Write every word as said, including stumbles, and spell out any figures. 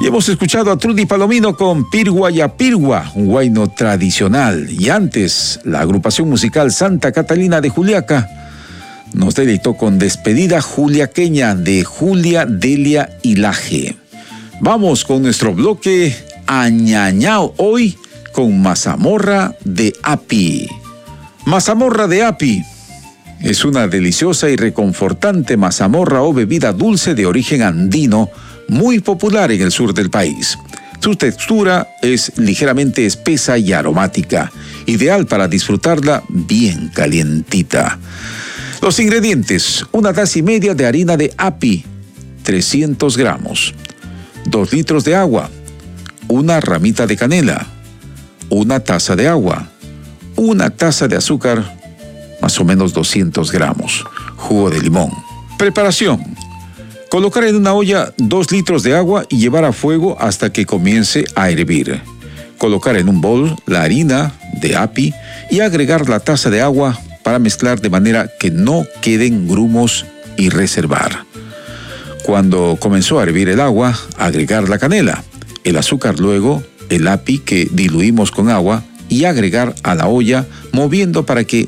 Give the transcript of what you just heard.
Y hemos escuchado a Trudy Palomino con Pirgua y Apirgua, un huayno tradicional. Y antes, la agrupación musical Santa Catalina de Juliaca nos deleitó con Despedida Juliaqueña de Julia Delia Hilaje. Vamos con nuestro bloque Añañao hoy con mazamorra de api. Mazamorra de api es una deliciosa y reconfortante mazamorra o bebida dulce de origen andino, muy popular en el sur del país. Su textura es ligeramente espesa y aromática, ideal para disfrutarla bien calientita. Los ingredientes: una taza y media de harina de api, trescientos gramos, dos litros de agua, una ramita de canela, una taza de agua, una taza de azúcar, más o menos doscientos gramos, jugo de limón. Preparación: colocar en una olla dos litros de agua y llevar a fuego hasta que comience a hervir. Colocar en un bol la harina de api y agregar la taza de agua para mezclar de manera que no queden grumos y reservar. Cuando comenzó a hervir el agua, agregar la canela, el azúcar, luego el api que diluimos con agua y agregar a la olla, moviendo para que